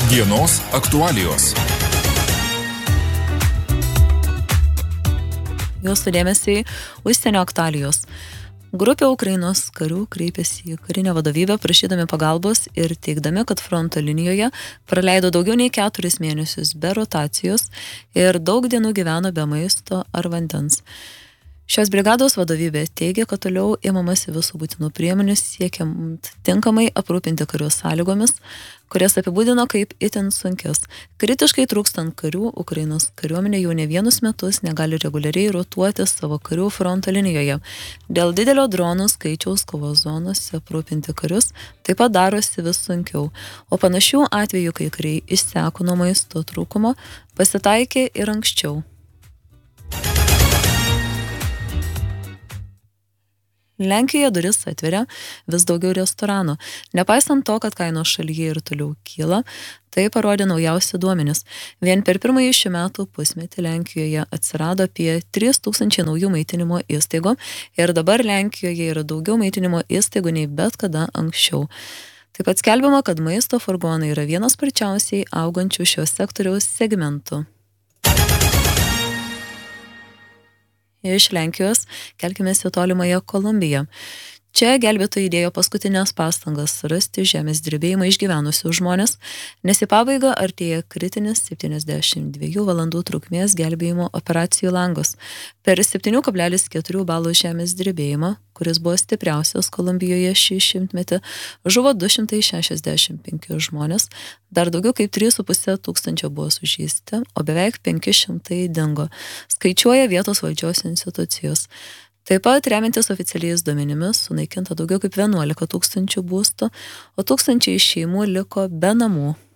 Dienos aktualijos. Jūsų dėmesiai užsienio aktualijos. Grupė Ukrainos karių kreipėsi į karinę vadovybę prašydami pagalbos ir teigdami, kad fronto linijoje praleido daugiau nei 4 mėnesius be rotacijos ir daug dienų gyveno be maisto ar vandens. Šios brigados vadovybė teigia, kad toliau imamasi visų būtinų priemonių siekiant tinkamai aprūpinti karius sąlygomis, kurias apibūdino kaip itin sunkias. Kritiškai trūkstant karių, Ukrainos kariuomenė jau ne vienus metus negali reguliariai rotuoti savo karių fronto linijoje. Dėl didelio dronų skaičiaus kovos zonose aprūpinti karius taip pat darosi vis sunkiau, o panašių atvejų, kai kariai išseko nuo maisto trūkumo, pasitaikė ir anksčiau. Lenkijoje duris atveria vis daugiau restoranų. Nepaisant to, kad kainos šalyje ir toliau kyla, tai parodė naujausi duomenys. Vien per pirmąjį šių metų pusmetį Lenkijoje atsirado apie 3000 naujų maitinimo įstaigų ir dabar Lenkijoje yra daugiau maitinimo įstaigų nei bet kada anksčiau. Taip pat skelbiama, kad maisto furgonai yra vienas sparčiausiai augančių šios sektoriaus segmentų. Iš Lenkijos kelkimės į tolimąją Kolumbiją. Čia gelbėtojai įdėjo paskutinės pastangas rasti žemės drebėjimą išgyvenusių žmonės, nes į pabaigą artėja kritinis 72 valandų trukmės gelbėjimo operacijų langas. Per 7,4 balų žemės drebėjimą, kuris buvo stipriausias Kolumbijoje šį šimtmetį, žuvo 265 žmonės, dar daugiau kaip 3,5 tūkstančio buvo sužeisti, o beveik 500 dingo, skaičiuoja vietos valdžios institucijos. Taip pat, remiantis oficialiais duomenimis, sunaikinta daugiau kaip 11 tūkstančių būstų, o tūkstančiai šeimų liko be namų.